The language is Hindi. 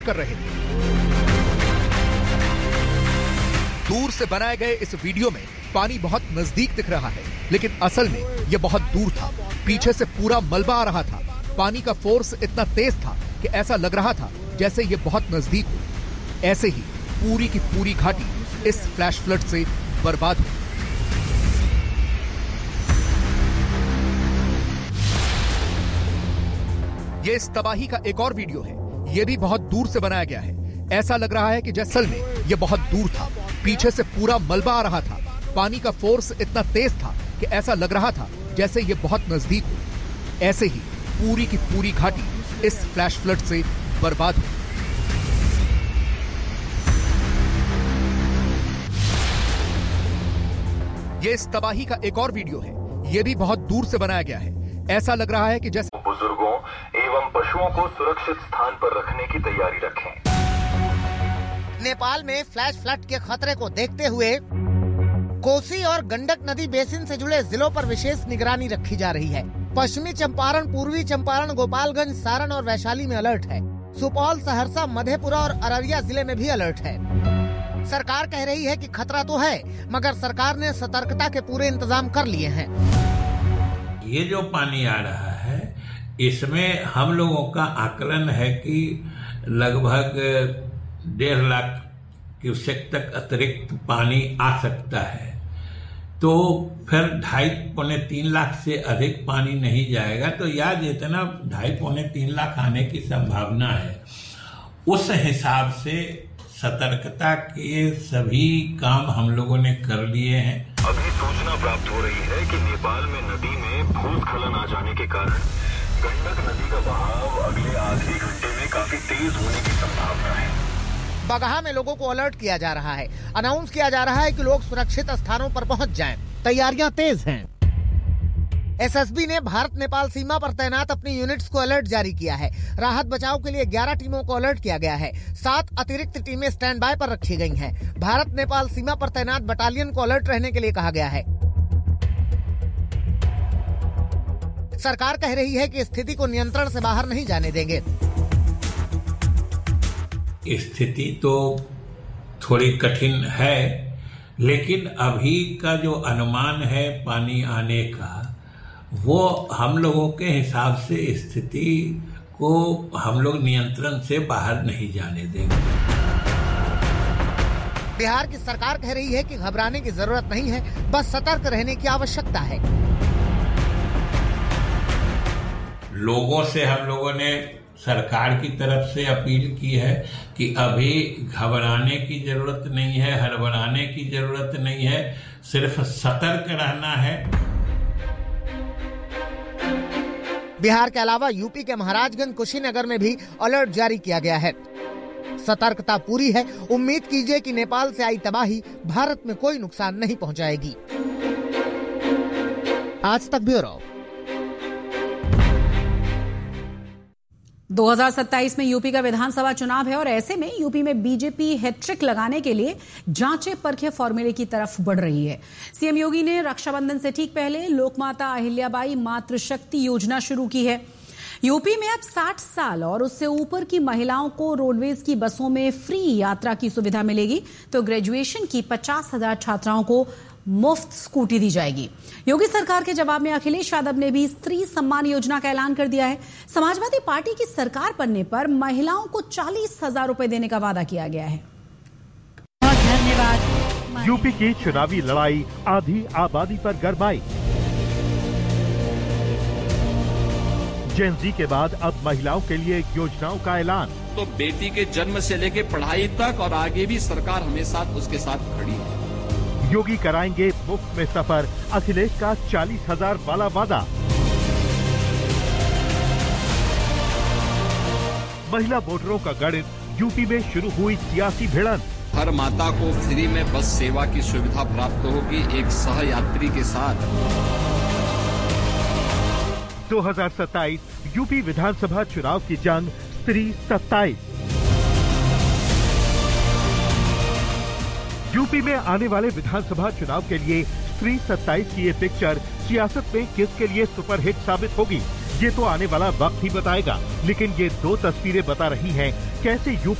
कर रहे थे। दूर से बनाए गए इस वीडियो में पानी बहुत नजदीक दिख रहा है, लेकिन असल में यह बहुत दूर था। पीछे से पूरा मलबा आ रहा था। पानी का फोर्स इतना तेज था कि ऐसा लग रहा था जैसे ये बहुत नजदीक हो। ऐसे ही पूरी की पूरी घाटी इस फ्लैश फ्लड से बर्बाद हुई। ये इस तबाही का एक और वीडियो है। ये भी बहुत दूर से बनाया गया है। ऐसा लग रहा है कि जैसे असल में ये बहुत दूर था। पीछे से पूरा मलबा आ रहा था। पानी का फोर्स इतना तेज था कि ऐसा लग रहा था जैसे ये बहुत नजदीक हो। ऐसे ही पूरी की पूरी घाटी इस फ्लैश फ्लड से बर्बाद हुई। ये इस तबाही का एक और वीडियो है। ये भी बहुत दूर से बनाया गया है। ऐसा लग रहा है कि जैसे बुजुर्गों एवं पशुओं को सुरक्षित स्थान पर रखने की तैयारी रखें। नेपाल में फ्लैश फ्लड के खतरे को देखते हुए कोसी और गंडक नदी बेसिन से जुड़े जिलों पर विशेष निगरानी रखी जा रही है। पश्चिमी चंपारण, पूर्वी चंपारण, गोपालगंज, सारण और वैशाली में अलर्ट है। सुपौल, सहरसा, मधेपुरा और अररिया जिले में भी अलर्ट है। सरकार कह रही है कि खतरा तो है, मगर सरकार ने सतर्कता के पूरे इंतजाम कर लिए हैं। ये जो पानी आ रहा है, इसमें हम लोगों का आकलन है कि लगभग 1.5 लाख क्यूसेक तक अतिरिक्त पानी आ सकता है। तो फिर 2.5-3 लाख से अधिक पानी नहीं जाएगा। तो याद इतना 2.5-3 लाख आने की संभावना है। उस हिसाब से सतर्कता के सभी काम हम लोगों ने कर लिए हैं। अभी सूचना प्राप्त हो रही है कि नेपाल में नदी में भूस्खलन आ जाने के कारण गंडक नदी का बहाव अगले आधे घंटे में काफी तेज होने की संभावना है। बगहा में लोगों को अलर्ट किया जा रहा है। अनाउंस किया जा रहा है कि लोग सुरक्षित स्थानों पर पहुंच जाएं। तैयारियां तेज हैं। एसएसबी ने भारत नेपाल सीमा पर तैनात अपनी यूनिट्स को अलर्ट जारी किया है। राहत बचाव के लिए 11 टीमों को अलर्ट किया गया है। 7 अतिरिक्त टीमें स्टैंड बाय पर रखी गई हैं। भारत नेपाल सीमा पर तैनात बटालियन को अलर्ट रहने के लिए कहा गया है। सरकार कह रही है कि स्थिति को नियंत्रण से बाहर नहीं जाने देंगे। स्थिति तो थोड़ी कठिन है, लेकिन अभी का जो अनुमान है पानी आने का, वो हम लोगों के हिसाब से स्थिति को हम लोग नियंत्रण से बाहर नहीं जाने देंगे। बिहार की सरकार कह रही है कि घबराने की जरूरत नहीं है, बस सतर्क रहने की आवश्यकता है। लोगों से हम लोगों ने सरकार की तरफ से अपील की है कि अभी घबराने की जरूरत नहीं है, हड़बड़ाने की जरूरत नहीं है, सिर्फ सतर्क रहना है। बिहार के अलावा यूपी के महाराजगंज, कुशीनगर में भी अलर्ट जारी किया गया है। सतर्कता पूरी है। उम्मीद कीजिए कि नेपाल से आई तबाही भारत में कोई नुकसान नहीं पहुंचाएगी। आज तक ब्यूरो। 2027 में यूपी का विधानसभा चुनाव है और ऐसे में यूपी में बीजेपी हैट्रिक लगाने के लिए जांचे परखे फॉर्मूले की तरफ बढ़ रही है। सीएम योगी ने रक्षाबंधन से ठीक पहले लोकमाता अहिल्याबाई मातृशक्ति योजना शुरू की है। यूपी में अब 60 साल और उससे ऊपर की महिलाओं को रोडवेज की बसों में फ्री यात्रा की सुविधा मिलेगी, तो ग्रेजुएशन की 50,000 छात्राओं को मुफ्त स्कूटी दी जाएगी। योगी सरकार के जवाब में अखिलेश यादव ने भी स्त्री सम्मान योजना का ऐलान कर दिया है। समाजवादी पार्टी की सरकार बनने पर महिलाओं को 40,000 रुपए देने का वादा किया गया है। बहुत धन्यवाद। यूपी की चुनावी लड़ाई आधी आबादी पर गरमाई। जेन जी के बाद अब महिलाओं के लिए योजनाओं का ऐलान। तो बेटी के जन्म से लेकर पढ़ाई तक और आगे भी सरकार हमेशा उसके साथ खड़ी है। योगी कराएंगे मुफ्त में सफर, अखिलेश का 40,000 वाला वादा। महिला वोटरों का गणित, यूपी में शुरू हुई सियासी भिड़ंत। हर माता को फ्री में बस सेवा की सुविधा प्राप्त होगी एक सह यात्री के साथ। 2027 यूपी विधानसभा चुनाव की जंग स्त्री 27। यूपी में आने वाले विधानसभा चुनाव के लिए स्त्री 27 की ये पिक्चर सियासत में किसके लिए सुपरहिट साबित होगी? ये तो आने वाला वक्त ही बताएगा, लेकिन ये 2 तस्वीरें बता रही हैं कैसे यूपी